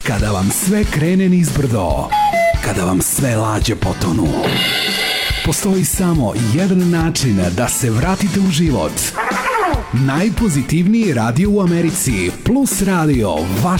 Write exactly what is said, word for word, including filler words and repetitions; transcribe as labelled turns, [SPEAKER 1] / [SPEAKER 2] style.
[SPEAKER 1] Kada vam sve krene nizbrdo, kada vam sve lađe potonu, postoji samo jedan način da se vratite u život. Najpozitivniji radio u Americi, Plus radio, vaš